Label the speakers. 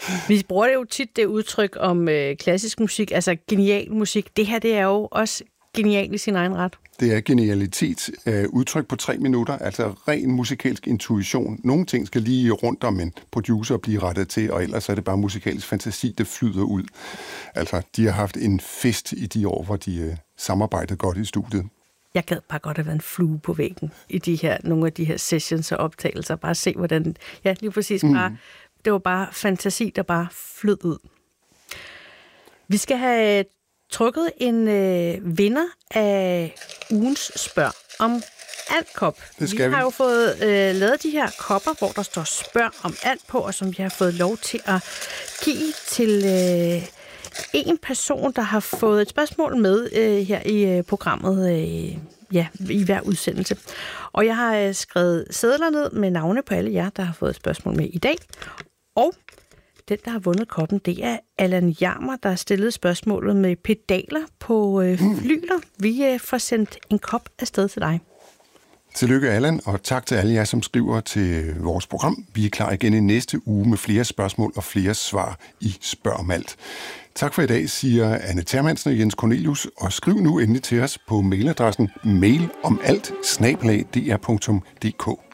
Speaker 1: Vi bruger det jo tit, det udtryk om klassisk musik, altså genial musik. Det her, det er jo også genial i sin egen ret.
Speaker 2: Det er genialitet. Udtryk på 3 minutter, altså ren musikalsk intuition. Nogle ting skal lige rundt om en producer blive rettet til, og ellers er det bare musikalsk fantasi, der flyder ud. Altså, de har haft en fest i de år, hvor de samarbejdede godt i studiet.
Speaker 1: Jeg gad bare godt at være en flue på væggen i nogle af de her sessions og optagelser. Bare se, hvordan... Ja, lige præcis. Det var bare fantasi, der bare flød ud. Vi skal have trukket en vinder af ugens spørg om alt-kop. Vi har jo fået lavet de her kopper, hvor der står spørg om alt på, og som vi har fået lov til at give til en person, der har fået et spørgsmål med her i programmet i hver udsendelse. Og jeg har skrevet sedler ned med navne på alle jer, der har fået et spørgsmål med i dag. Og den, der har vundet koppen, det er Allan Jarmer, der har stillet spørgsmålet med pedaler på flyler. Vi får sendt en kop afsted til dig.
Speaker 2: Tillykke, Allan, og tak til alle jer, som skriver til vores program. Vi er klar igen i næste uge med flere spørgsmål og flere svar i Spørg om alt. Tak for i dag, siger Anne Termansen og Jens Cornelius, og skriv nu endelig til os på mailadressen mailomalt@dr.dk.